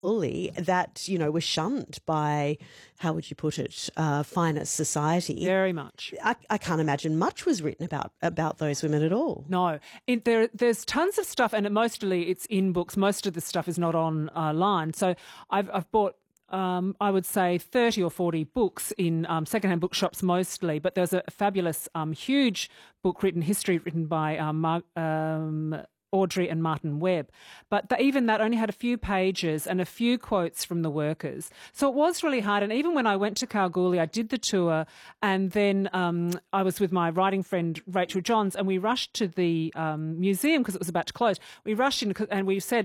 Kalgoorlie that, were shunned by, how would you put it, finer society. Very much. I can't imagine much was written about those women at all. No. There's tons of stuff, and mostly it's in books. Most of the stuff is not online. So I've bought I would say 30 or 40 books in secondhand bookshops mostly, but there's a fabulous, huge book history written by Audrey and Martin Webb. But even that only had a few pages and a few quotes from the workers. So it was really hard. And even when I went to Kalgoorlie, I did the tour, and then I was with my writing friend Rachel Johns, and we rushed to the museum because it was about to close. We rushed in and we said,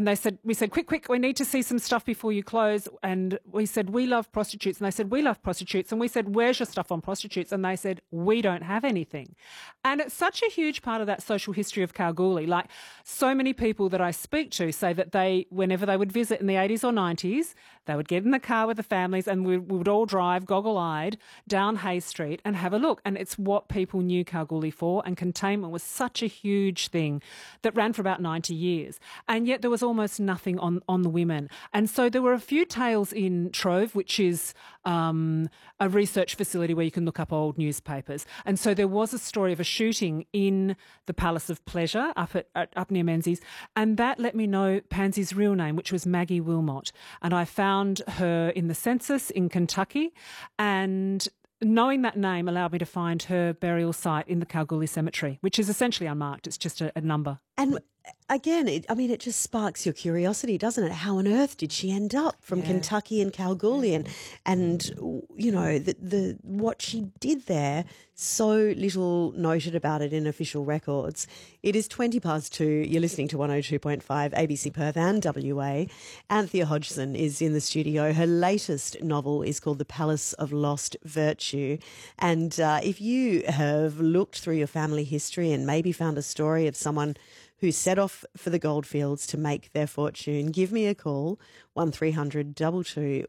quick, we need to see some stuff before you close. And we said, we love prostitutes. And they said, we love prostitutes. And we said, where's your stuff on prostitutes? And they said, we don't have anything. And it's such a huge part of that social history of Kalgoorlie. Like, so many people that I speak to say that whenever they would visit in the 80s or 90s, they would get in the car with the families and we would all drive goggle-eyed down Hay Street and have a look. And it's what people knew Kalgoorlie for, and containment was such a huge thing that ran for about 90 years. And yet there was almost nothing on the women. And so there were a few tales in Trove, which is a research facility where you can look up old newspapers. And so there was a story of a shooting in the Palace of Pleasure up near Menzies, and that let me know Pansy's real name, which was Maggie Wilmot. And I found her in the census in Kentucky, and knowing that name allowed me to find her burial site in the Kalgoorlie Cemetery, which is essentially unmarked. It's just a number. And again, it just sparks your curiosity, doesn't it? How on earth did she end up from Kentucky and Kalgoorlie, and the what she did there? So little noted about it in official records. It is 2:20. You're listening to 102.5 ABC Perth and WA. Anthea Hodgson is in the studio. Her latest novel is called The Palace of Lost Virtue. And if you have looked through your family history and maybe found a story of someone who set off for the goldfields to make their fortune, give me a call, 1300 22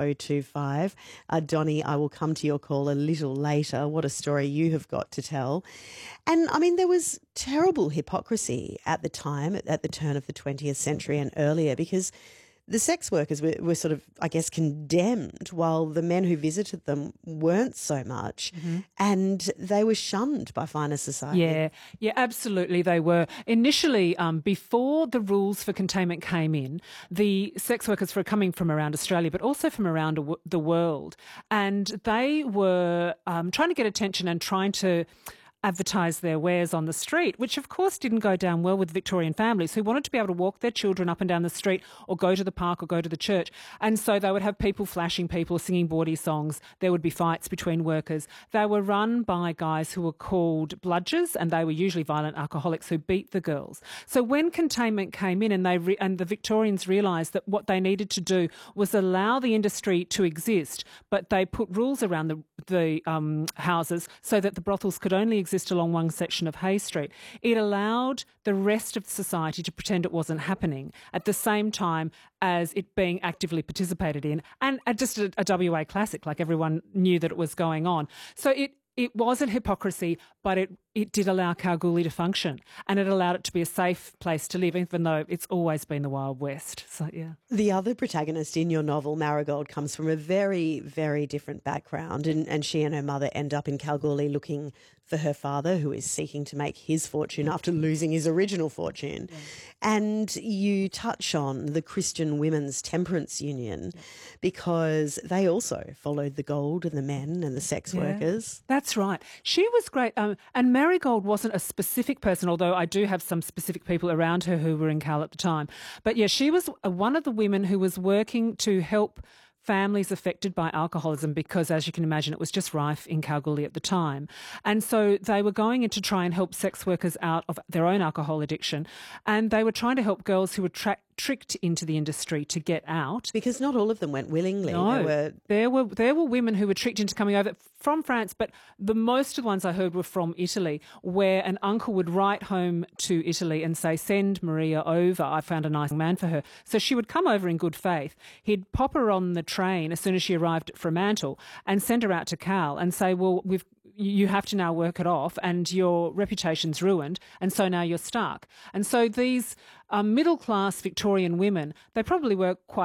1025. Donnie, I will come to your call a little later. What a story you have got to tell. And, there was terrible hypocrisy at the time, at the turn of the 20th century and earlier, because the sex workers were sort of, I guess, condemned, while the men who visited them weren't so much, and they were shunned by finer society. Yeah, absolutely they were. Initially, before the rules for containment came in, the sex workers were coming from around Australia, but also from around the world, and they were trying to get attention and trying to advertise their wares on the street, which of course didn't go down well with Victorian families who wanted to be able to walk their children up and down the street or go to the park or go to the church. And so they would have people flashing people, singing bawdy songs. There would be fights between workers. They were run by guys who were called bludgers, and they were usually violent alcoholics who beat the girls. So when containment came in and the Victorians realised that what they needed to do was allow the industry to exist, but they put rules around the houses so that the brothels could only exist along one section of Hay Street. It allowed the rest of society to pretend it wasn't happening at the same time as it being actively participated in, and just a WA classic, like everyone knew that it was going on. So it wasn't hypocrisy, but it did allow Kalgoorlie to function, and it allowed it to be a safe place to live, even though it's always been the Wild West. So, yeah. The other protagonist in your novel, Marigold, comes from a very, very different background, and she and her mother end up in Kalgoorlie looking for her father, who is seeking to make his fortune after losing his original fortune. Yeah. And you touch on the Christian Women's Temperance Union because they also followed the gold and the men and the sex workers. That's right. She was great. And Marigold wasn't a specific person, although I do have some specific people around her who were in Cal at the time. But yeah, she was one of the women who was working to help families affected by alcoholism because, as you can imagine, it was just rife in Kalgoorlie at the time. And so they were going in to try and help sex workers out of their own alcohol addiction, and they were trying to help girls who were tricked into the industry to get out. Because not all of them went willingly. No, there were women who were tricked into coming over from France, but the most of the ones I heard were from Italy, where an uncle would write home to Italy and say, send Maria over, I found a nice man for her. So she would come over in good faith. He'd pop her on the train as soon as she arrived at Fremantle and send her out to Cal and say, well, you have to now work it off and your reputation's ruined, and so now you're stuck. And so these middle-class Victorian women, they probably were quite